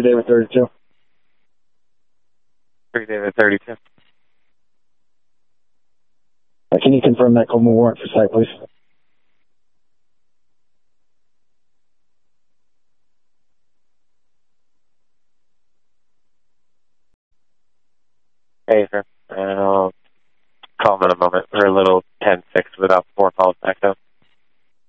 David 32. 3 David 32. Can you confirm that Coleman warrant for site, please? Hey, sir. I'll call him in a moment.